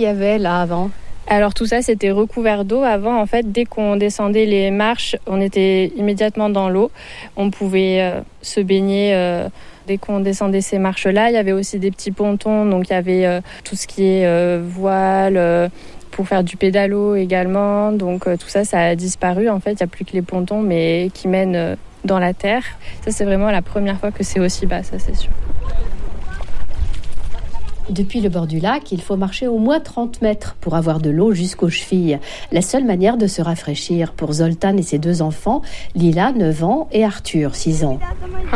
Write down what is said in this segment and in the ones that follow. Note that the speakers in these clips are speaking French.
qu'il y avait là avant ? Alors tout ça, c'était recouvert d'eau. Avant, en fait, dès qu'on descendait les marches, on était immédiatement dans l'eau. On pouvait se baigner dès qu'on descendait ces marches-là. Il y avait aussi des petits pontons, donc il y avait tout ce qui est voile, pour faire du pédalo également. Donc tout ça, ça a disparu. En fait, il n'y a plus que les pontons, mais qui mènent dans la terre. Ça, c'est vraiment la première fois que c'est aussi bas, ça c'est sûr. Depuis le bord du lac, il faut marcher au moins 30 mètres pour avoir de l'eau jusqu'aux chevilles. La seule manière de se rafraîchir pour Zoltán et ses 2 enfants, Lila, 9 ans, et Arthur, 6 ans.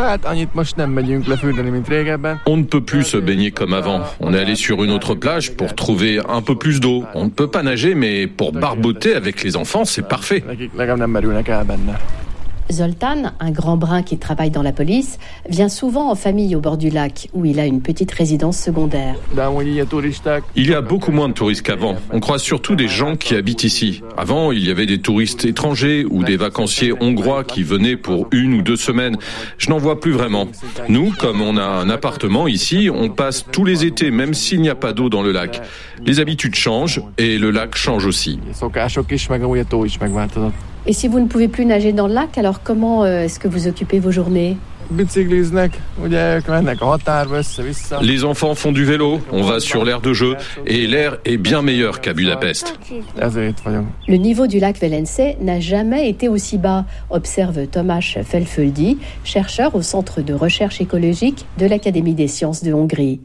On ne peut plus se baigner comme avant. On est allé sur une autre plage pour trouver un peu plus d'eau. On ne peut pas nager, mais pour barboter avec les enfants, c'est parfait. Zoltán, un grand brun qui travaille dans la police, vient souvent en famille au bord du lac, où il a une petite résidence secondaire. Il y a beaucoup moins de touristes qu'avant. On croise surtout des gens qui habitent ici. Avant, il y avait des touristes étrangers ou des vacanciers hongrois qui venaient pour 1 ou 2 semaines. Je n'en vois plus vraiment. Nous, comme on a un appartement ici, on passe tous les étés, même s'il n'y a pas d'eau dans le lac. Les habitudes changent et le lac change aussi. Et si vous ne pouvez plus nager dans le lac, alors comment est-ce que vous occupez vos journées ? Les enfants font du vélo, on va sur l'aire de jeu et l'air est bien meilleur qu'à Budapest. Le niveau du lac Velence n'a jamais été aussi bas, observe Tomáš Felföldi, chercheur au Centre de recherche écologique de l'Académie des sciences de Hongrie.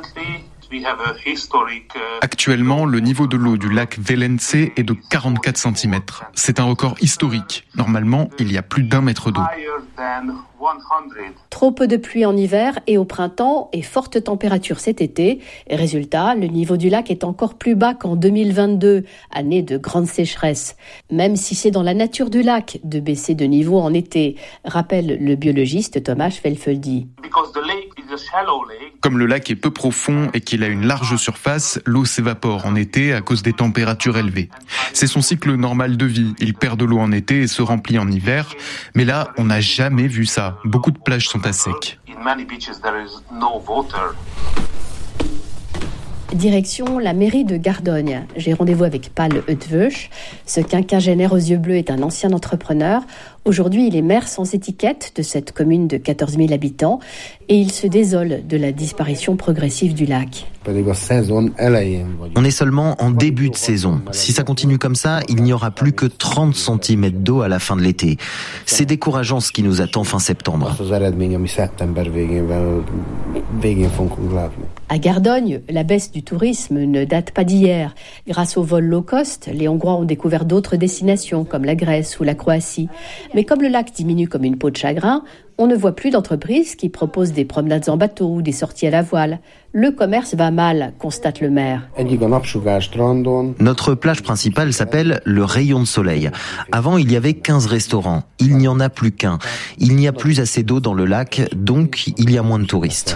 Actuellement, le niveau de l'eau du lac Velence est de 44 cm. C'est un record historique. Normalement, il y a plus d'1 mètre d'eau. Trop peu de pluie en hiver et au printemps et fortes températures cet été. Et résultat, le niveau du lac est encore plus bas qu'en 2022, année de grande sécheresse. Même si c'est dans la nature du lac de baisser de niveau en été, rappelle le biologiste Tomáš Felföldi. Comme le lac est peu profond et qu'il a une large surface, l'eau s'évapore en été à cause des températures élevées. C'est son cycle normal de vie. Il perd de l'eau en été et se remplit en hiver. Mais là, on n'a jamais vu ça. Beaucoup de plages sont à sec. Direction la mairie de Gardogne. J'ai rendez-vous avec Pál Eötvös. Ce quinquagénaire aux yeux bleus est un ancien entrepreneur. Aujourd'hui, il est maire sans étiquette de cette commune de 14 000 habitants et il se désole de la disparition progressive du lac. On est seulement en début de saison. Si ça continue comme ça, il n'y aura plus que 30 cm d'eau à la fin de l'été. C'est décourageant ce qui nous attend fin septembre. À Gardogne, la baisse du tourisme ne date pas d'hier. Grâce au vol low cost, les Hongrois ont découvert d'autres destinations comme la Grèce ou la Croatie. Mais comme le lac diminue comme une peau de chagrin, on ne voit plus d'entreprises qui proposent des promenades en bateau ou des sorties à la voile. Le commerce va mal, constate le maire. Notre plage principale s'appelle le Rayon de Soleil. Avant, il y avait 15 restaurants. Il n'y en a plus qu'un. Il n'y a plus assez d'eau dans le lac, donc il y a moins de touristes.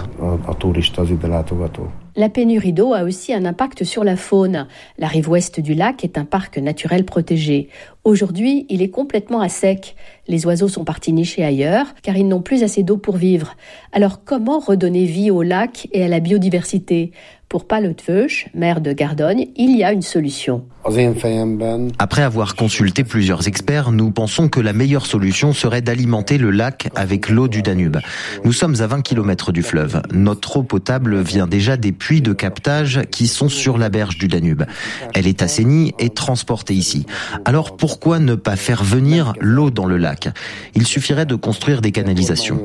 La pénurie d'eau a aussi un impact sur la faune. La rive ouest du lac est un parc naturel protégé. Aujourd'hui, il est complètement à sec. Les oiseaux sont partis nicher ailleurs, car ils n'ont plus assez d'eau pour vivre. Alors comment redonner vie au lac et à la biodiversité ? Pour Pál Eötvös, maire de Gardogne, il y a une solution. Après avoir consulté plusieurs experts, nous pensons que la meilleure solution serait d'alimenter le lac avec l'eau du Danube. Nous sommes à 20 km du fleuve. Notre eau potable vient déjà des puits de captage qui sont sur la berge du Danube. Elle est assainie et transportée ici. Alors pourquoi ne pas faire venir l'eau dans le lac ? Il suffirait de construire des canalisations.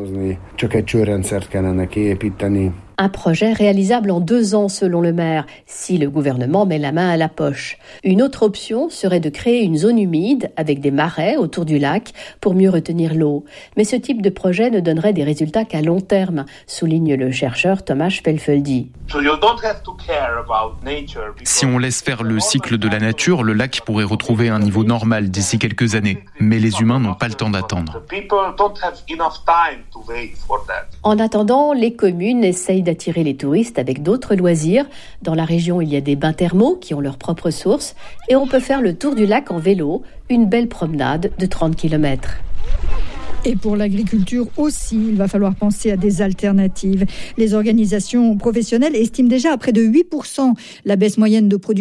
Un projet réalisable en 2 ans selon le maire, si le gouvernement met la main à la poche. Une autre option serait de créer une zone humide avec des marais autour du lac pour mieux retenir l'eau. Mais ce type de projet ne donnerait des résultats qu'à long terme, souligne le chercheur Tomáš Felföldi. Si on laisse faire le cycle de la nature, le lac pourrait retrouver un niveau normal d'ici quelques années. Mais les humains n'ont pas le temps d'attendre. En attendant, les communes essayent d'attirer les touristes avec d'autres loisirs. Dans la région, il y a des bains thermaux qui ont leur propre source et on peut faire le tour du lac en vélo, une belle promenade de 30 km. Et pour l'agriculture aussi, il va falloir penser à des alternatives. Les organisations professionnelles estiment déjà à près de 8% la baisse moyenne de production